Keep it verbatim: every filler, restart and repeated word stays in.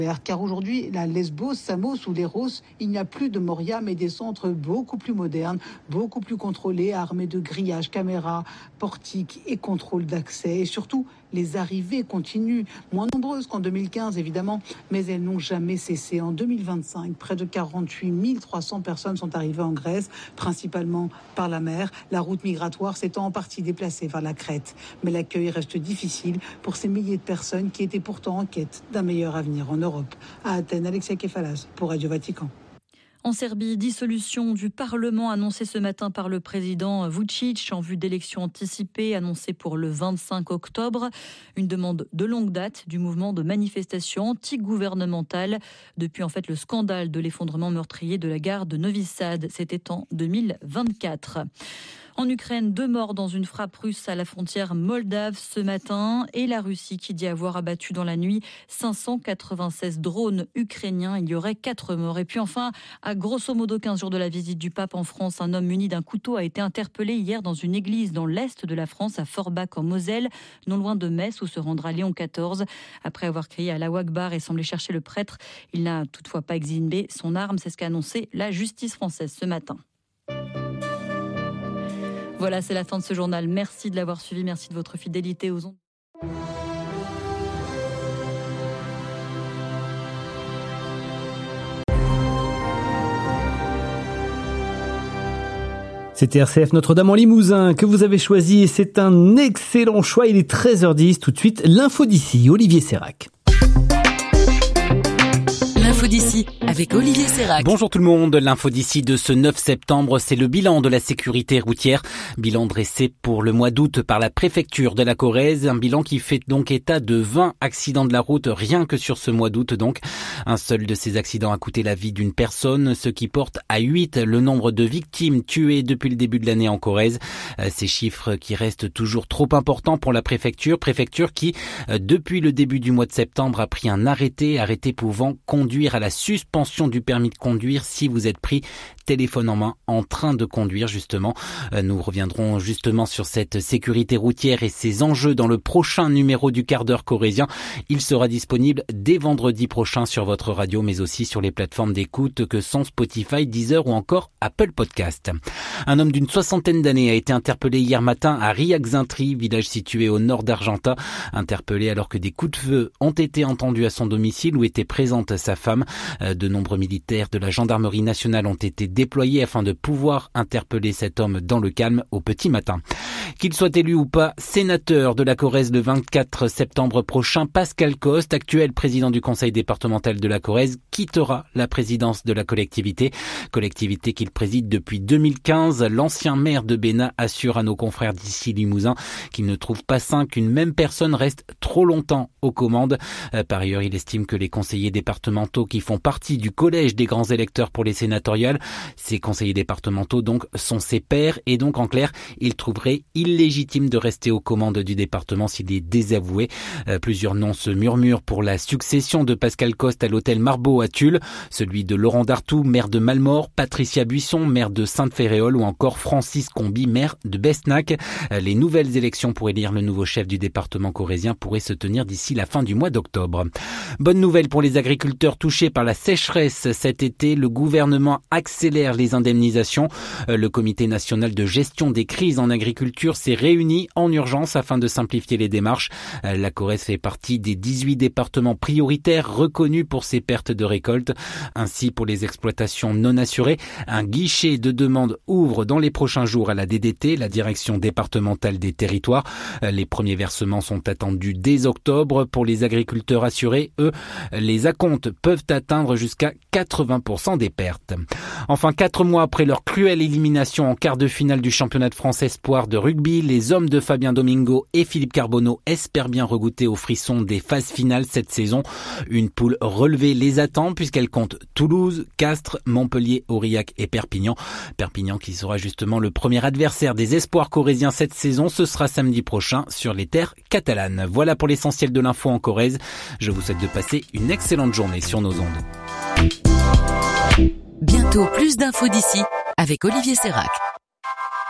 Car aujourd'hui, la Lesbos, Samos ou Léros, il n'y a plus de Moria, mais des centres beaucoup plus modernes, beaucoup plus contrôlés, armés de grillages, caméras, portiques et contrôles d'accès. Et surtout, les arrivées continuent, moins nombreuses qu'en deux mille quinze évidemment, mais elles n'ont jamais cessé. En deux mille vingt-cinq, près de quarante-huit mille trois cents personnes sont arrivées en Grèce, principalement par la mer. La route migratoire s'étant en partie déplacée vers la Crète. Mais l'accueil reste difficile pour ces milliers de personnes qui étaient pourtant en quête d'un meilleur avenir en Europe. À Athènes, Alexia Kefalas pour Radio Vatican. En Serbie, dissolution du Parlement annoncée ce matin par le président Vučić en vue d'élections anticipées annoncées pour le vingt-cinq octobre. Une demande de longue date du mouvement de manifestation anti-gouvernementale depuis en fait le scandale de l'effondrement meurtrier de la gare de Novi Sad. C'était en deux mille vingt-quatre. En Ukraine, deux morts dans une frappe russe à la frontière moldave ce matin et la Russie qui dit avoir abattu dans la nuit cinq cent quatre-vingt-seize drones ukrainiens. Il y aurait quatre morts. Et puis enfin, à grosso modo quinze jours de la visite du pape en France, un homme muni d'un couteau a été interpellé hier dans une église dans l'est de la France, à Forbach en Moselle, non loin de Metz où se rendra Léon quatorze. Après avoir crié Allahu Akbar et semblé chercher le prêtre, il n'a toutefois pas exhibé son arme. C'est ce qu'a annoncé la justice française ce matin. Voilà, c'est la fin de ce journal. Merci de l'avoir suivi. Merci de votre fidélité aux ondes. C'était R C F Notre-Dame en Limousin que vous avez choisi et c'est un excellent choix. Il est treize heures dix. Tout de suite, l'info d'ici. Olivier Sérac. L'info d'ici avec Olivier Sérac. Bonjour tout le monde. L'info d'ici de ce neuf septembre, c'est le bilan de la sécurité routière. Bilan dressé pour le mois d'août par la préfecture de la Corrèze. Un bilan qui fait donc état de vingt accidents de la route rien que sur ce mois d'août donc. Un seul de ces accidents a coûté la vie d'une personne, ce qui porte à huit le nombre de victimes tuées depuis le début de l'année en Corrèze. Ces chiffres qui restent toujours trop importants pour la préfecture. Préfecture qui, depuis le début du mois de septembre, a pris un arrêté, arrêté pouvant conduire à la suspension du permis de conduire si vous êtes pris téléphone en main en train de conduire justement. Nous reviendrons justement sur cette sécurité routière et ses enjeux dans le prochain numéro du quart d'heure corrézien. Il sera disponible dès vendredi prochain sur votre radio mais aussi sur les plateformes d'écoute que sont Spotify, Deezer ou encore Apple Podcast. Un homme d'une soixantaine d'années a été interpellé hier matin à Riaxintri, village situé au nord d'Argentat. Interpellé alors que des coups de feu ont été entendus à son domicile où était présente sa femme. De nombreux militaires de la gendarmerie nationale ont été déployés afin de pouvoir interpeller cet homme dans le calme au petit matin. Qu'il soit élu ou pas sénateur de la Corrèze le vingt-quatre septembre prochain, Pascal Coste, actuel président du conseil départemental de la Corrèze, quittera la présidence de la collectivité. Collectivité qu'il préside depuis deux mille quinze. L'ancien maire de Bénat assure à nos confrères d'ici Limousin qu'il ne trouve pas sain qu'une même personne reste trop longtemps aux commandes. Par ailleurs, il estime que les conseillers départementaux qui font partie du collège des grands électeurs pour les sénatoriales, ces conseillers départementaux donc sont ses pairs et donc en clair, il trouverait illégitime de rester aux commandes du département s'il est désavoué. Euh, plusieurs noms se murmurent pour la succession de Pascal Coste à l'hôtel Marbeau à Tulle, celui de Laurent Dartout, maire de Malmort, Patricia Buisson, maire de Sainte-Féréole ou encore Francis Combi, maire de Besnac. Euh, les nouvelles élections pour élire le nouveau chef du département corrézien pourraient se tenir d'ici la fin du mois d'octobre. Bonne nouvelle pour les agriculteurs touchés par la sécheresse cet été. Le gouvernement accélère les indemnisations. Euh, le comité national de gestion des crises en agriculture s'est réuni en urgence afin de simplifier les démarches. Euh, la Corrèze fait partie des dix-huit départements prioritaires reconnus pour ces pertes de récolte. Ainsi, pour les exploitations non assurées, un guichet de demande ouvre dans les prochains jours à la D D T, la direction départementale des territoires. Euh, les premiers versements sont attendus dès octobre. Pour les agriculteurs assurés, eux, les acomptes peuvent atteindre jusqu'à quatre-vingts pour cent des pertes. Enfin, quatre mois après leur cruelle élimination en quart de finale du championnat de France Espoir de rugby, les hommes de Fabien Domingo et Philippe Carbonneau espèrent bien regoûter aux frissons des phases finales cette saison. Une poule relevée les attend puisqu'elle compte Toulouse, Castres, Montpellier, Aurillac et Perpignan. Perpignan qui sera justement le premier adversaire des espoirs corréziens cette saison. Ce sera samedi prochain sur les terres catalanes. Voilà pour l'essentiel de l'info en Corrèze. Je vous souhaite de passer une excellente journée sur nos ondes. Bientôt plus d'infos d'ici avec Olivier Sérac.